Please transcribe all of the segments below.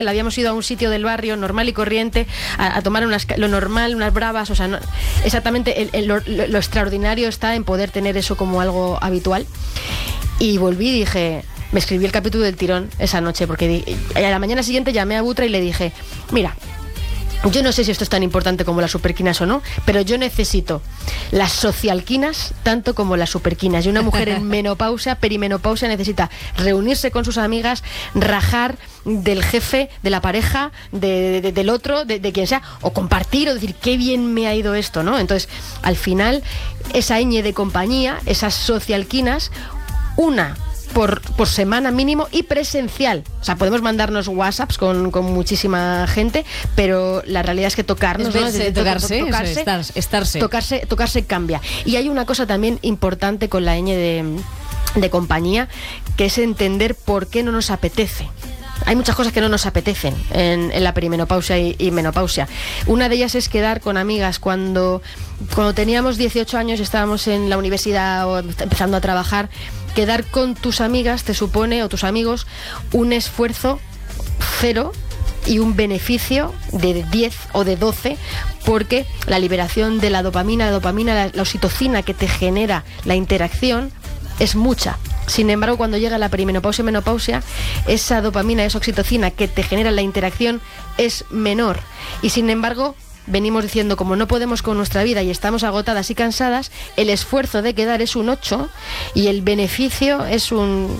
habíamos ido a un sitio del barrio normal y corriente a tomar lo normal, unas bravas, o sea, no, exactamente lo extraordinario está en poder tener eso como algo habitual. Y volví y dije, me escribí el capítulo del tirón esa noche, porque a la mañana siguiente llamé a Butra y le dije, mira, yo no sé si esto es tan importante como las superquinas o no, pero yo necesito las socialquinas tanto como las superquinas. Y una mujer en menopausia, perimenopausia, necesita reunirse con sus amigas, rajar del jefe, de la pareja, del otro, de quien sea, o compartir, o decir, qué bien me ha ido esto, ¿no? Entonces, al final, esa ñ de compañía, esas socialquinas, una por semana mínimo y presencial. O sea, podemos mandarnos WhatsApps con muchísima gente, pero la realidad es que tocarnos, es verse, ¿no? Tocarse cambia. Y hay una cosa también importante con la ñ de compañía, que es entender por qué no nos apetece. Hay muchas cosas que no nos apetecen en la perimenopausia y menopausia. Una de ellas es quedar con amigas. Cuando teníamos 18 años, estábamos en la universidad o empezando a trabajar, quedar con tus amigas te supone, o tus amigos, un esfuerzo cero y un beneficio de 10 o de 12, porque la liberación de la dopamina, la oxitocina que te genera la interacción es mucha. Sin embargo, cuando llega la perimenopausia y menopausia, esa dopamina, esa oxitocina que te genera la interacción es menor. Y sin embargo, venimos diciendo, como no podemos con nuestra vida y estamos agotadas y cansadas, el esfuerzo de quedar es un 8 y el beneficio es un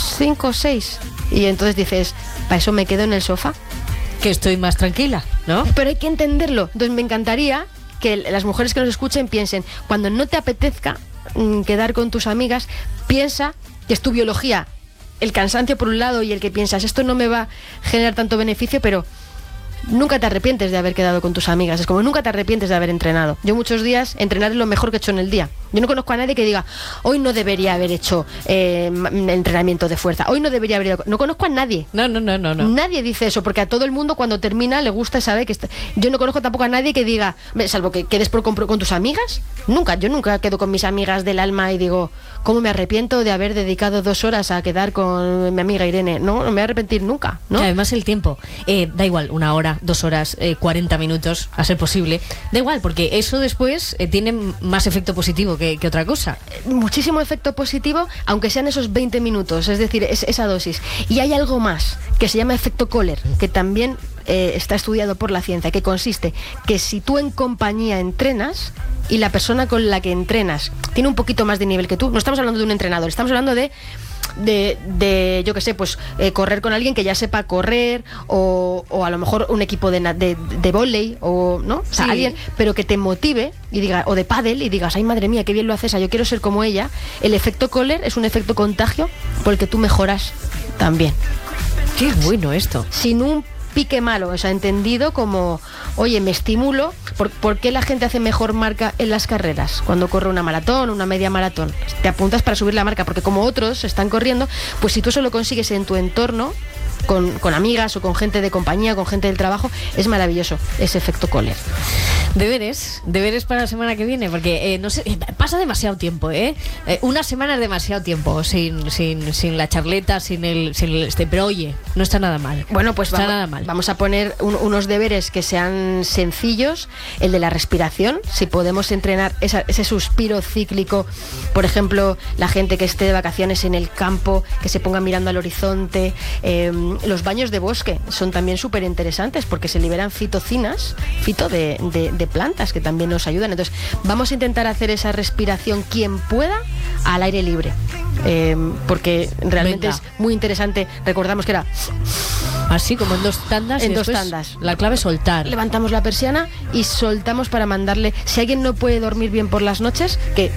5 o 6. Y entonces dices, para eso me quedo en el sofá, que estoy más tranquila, ¿no? Pero hay que entenderlo. Entonces me encantaría que las mujeres que nos escuchen piensen, cuando no te apetezca quedar con tus amigas, piensa que es tu biología, el cansancio por un lado y el que piensas, esto no me va a generar tanto beneficio, pero nunca te arrepientes de haber quedado con tus amigas. Es como nunca te arrepientes de haber entrenado. Yo muchos días entrenar es lo mejor que he hecho en el día. Yo no conozco a nadie que diga, hoy no debería haber hecho entrenamiento de fuerza, hoy no debería haber ido. No conozco a nadie. No. Nadie dice eso, porque a todo el mundo cuando termina le gusta saber que yo no conozco tampoco a nadie que diga, salvo que quedes con tus amigas. Yo nunca quedo con mis amigas del alma y digo, ¿cómo me arrepiento de haber dedicado 2 horas a quedar con mi amiga Irene? No me voy a arrepentir nunca, ¿no? Y además el tiempo, da igual, 1 hora, 2 horas, 40 minutos, a ser posible, da igual, porque eso después tiene más efecto positivo que otra cosa. Muchísimo efecto positivo, aunque sean esos 20 minutos, es decir, esa dosis. Y hay algo más, que se llama efecto Kohler, que también está estudiado por la ciencia, que consiste que si tú en compañía entrenas y la persona con la que entrenas tiene un poquito más de nivel que tú, no estamos hablando de un entrenador, estamos hablando de yo qué sé, pues correr con alguien que ya sepa correr, o a lo mejor un equipo de vóley, o no, o sea, sí, alguien, pero que te motive y diga, o de pádel, y digas, ay madre mía, qué bien lo haces, yo quiero ser como ella. El efecto Kohler es un efecto contagio por el que tú mejoras también. Qué bueno esto. Sin un pique malo, o sea, entendido como, oye, me estimulo. ¿Por qué la gente hace mejor marca en las carreras? Cuando corre una maratón, una media maratón, te apuntas para subir la marca, porque como otros están corriendo, pues si tú eso lo consigues en tu entorno, con amigas o con gente de compañía, con gente del trabajo, es maravilloso ese efecto Kohler. Deberes para la semana que viene, porque no sé, pasa demasiado tiempo, una semana es demasiado tiempo sin la charleta, sin el pero oye, no está nada mal. Bueno, pues vamos a poner unos deberes que sean sencillos. El de la respiración, si podemos entrenar ese suspiro cíclico, por ejemplo, la gente que esté de vacaciones en el campo, que se ponga mirando al horizonte. Los baños de bosque son también súper interesantes porque se liberan fitocinas, de plantas, que también nos ayudan. Entonces vamos a intentar hacer esa respiración, quien pueda, al aire libre, porque realmente es muy interesante. Recordamos que era así como en 2 tandas. En 2 tandas. La clave es soltar. Levantamos la persiana y soltamos para mandarle. Si alguien no puede dormir bien por las noches,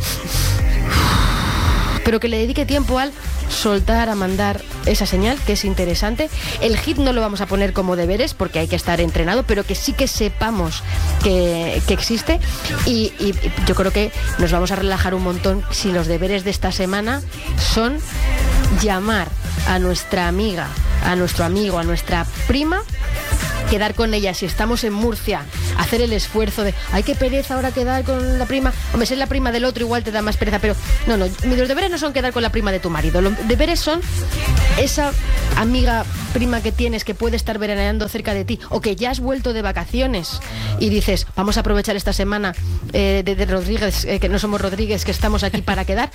pero que le dedique tiempo al soltar, a mandar esa señal, que es interesante. El HIIT no lo vamos a poner como deberes porque hay que estar entrenado, pero que sí que sepamos que existe, y yo creo que nos vamos a relajar un montón si los deberes de esta semana son llamar a nuestra amiga, a nuestro amigo, a nuestra prima, quedar con ella, si estamos en Murcia, hacer el esfuerzo de, ay, qué pereza ahora quedar con la prima. Hombre, si es la prima del otro igual te da más pereza, pero no, los deberes no son quedar con la prima de tu marido. Los deberes son esa amiga prima que tienes que puede estar veraneando cerca de ti, o que ya has vuelto de vacaciones y dices, vamos a aprovechar esta semana de Rodríguez, que no somos Rodríguez, que estamos aquí para quedar.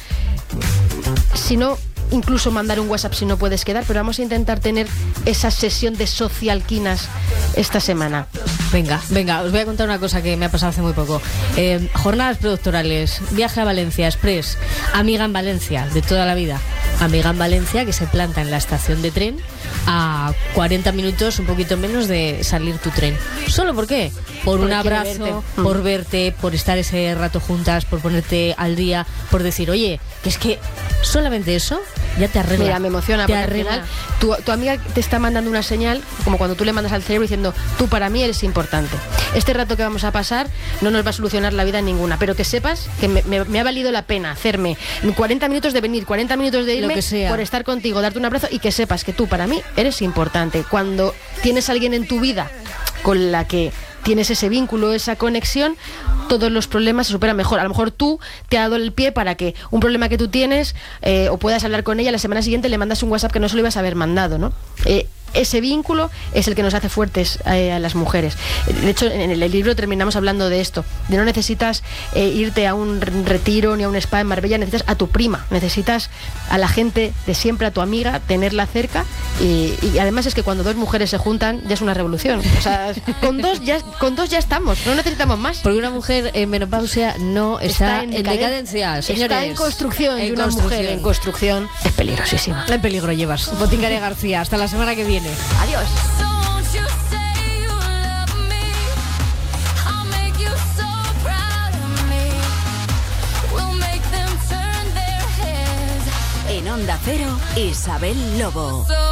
Si no, incluso mandar un WhatsApp si no puedes quedar, pero vamos a intentar tener esa sesión de socialquinas esta semana. Venga, os voy a contar una cosa que me ha pasado hace muy poco. Jornadas predoctorales, viaje a Valencia, Express, amiga en Valencia, de toda la vida. Amiga en Valencia que se planta en la estación de tren a 40 minutos, un poquito menos de salir tu tren. ¿Solo por qué? Por un abrazo, por verte, por estar ese rato juntas, por ponerte al día, por decir, oye, que es que solamente eso ya te arregla. Mira, me emociona, porque al final tu amiga te está mandando una señal, como cuando tú le mandas al cerebro diciendo, tú para mí eres importante. Este rato que vamos a pasar no nos va a solucionar la vida ninguna, pero que sepas que me ha valido la pena hacerme 40 minutos de venir, 40 minutos de irme, por estar contigo, darte un abrazo, y que sepas que tú para mí eres importante. Cuando tienes a alguien en tu vida con la que tienes ese vínculo, esa conexión, todos los problemas se superan mejor. A lo mejor tú te has dado el pie para que un problema que tú tienes o puedas hablar con ella, la semana siguiente le mandas un WhatsApp que no se lo ibas a haber mandado, ¿no? Ese vínculo es el que nos hace fuertes a las mujeres. De hecho, en el libro terminamos hablando de esto, de no necesitas irte a un retiro ni a un spa en Marbella, necesitas a tu prima, necesitas a la gente de siempre, a tu amiga, tenerla cerca, y además es que cuando dos mujeres se juntan ya es una revolución. O sea, con dos ya estamos, no necesitamos más. Porque una mujer en menopausia no está en decadencia, señores. Está en construcción, y una mujer en construcción es peligrosísima. En peligro llevas. Boticaria García, hasta la semana que viene. Adiós. En Onda Cero, Isabel Lobo.